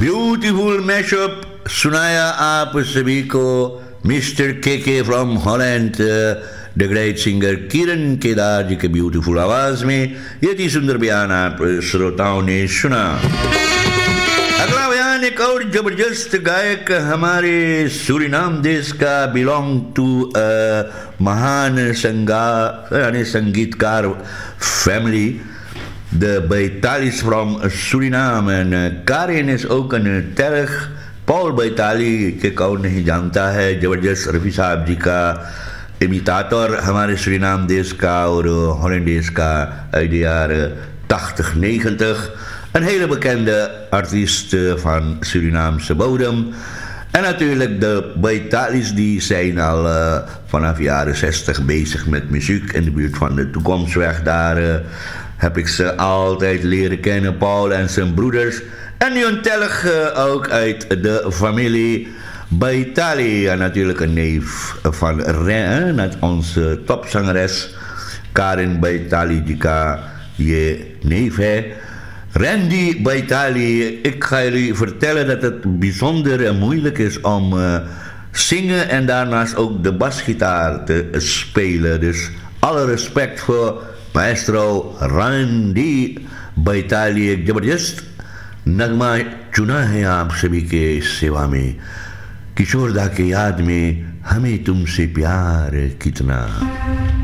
Beautiful mashup सुनाया आप सभी को मिस्टर के from Holland the great singer किरण केदार जी के ब्यूटीफुल आवाज में ये थी सुंदर बयान आप श्रोताओं ने सुना। अगला बयान एक और जबरदस्त गायक हमारे सूरीनाम देश का बिलोंग टू महान संगीतकार family de Beitalis from Suriname en Karin is ook een terg Paul Beitali के कौन नहीं जानता है जबरदस्त रफ़ी साहब जी का इमिताtor हमारे सूरीनाम देश का और हॉलैंडेस का uit de jaren 80, 90 een hele bekende artiest van Surinaamse bodem. En natuurlijk de Beitalis die zijn al vanaf jaren 60 bezig met muziek in de buurt van de Toekomstweg daar heb ik ze altijd leren kennen, Paul en zijn broeders. En nu een telg ook uit de familie Beitali. En natuurlijk een neef van Ren, onze topzangeres Karin Beitali, die je neef hè. Randy Beitali, ik ga jullie vertellen dat het bijzonder en moeilijk is om zingen en daarnaast ook de basgitaar te spelen. Dus alle respect voor maestro Randy Beitali. एक जबरदस्त नगमा चुना है आप सभी के सेवा में किशोर दा के याद में हमें तुमसे प्यार कितना।